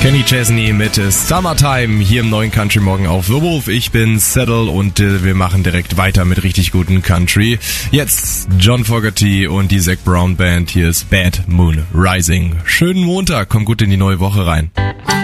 Kenny Chesney mit Summertime hier im neuen Country Morgen auf The Wolf. Ich bin Settle und wir machen direkt weiter mit richtig guten Country. Jetzt John Fogerty und die Zac Brown Band. Hier ist Bad Moon Rising. Schönen Montag, kommt gut in die neue Woche rein.